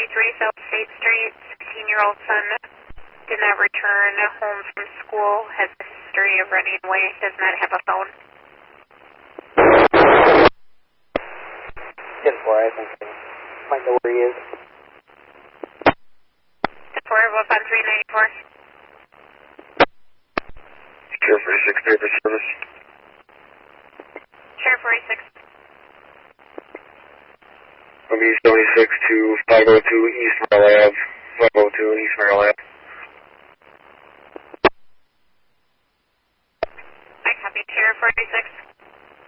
South State Street. 16-year-old son did not return home from school, has a history of running away, does not have a phone. 10-4, I think. Might know where he is. 10-4, up on 394. Sheriff 46, there for service. Sheriff 46. From East 76 to 502 East Merrill Ave. 502 East Merrill Ave. I copy, Sheriff 46.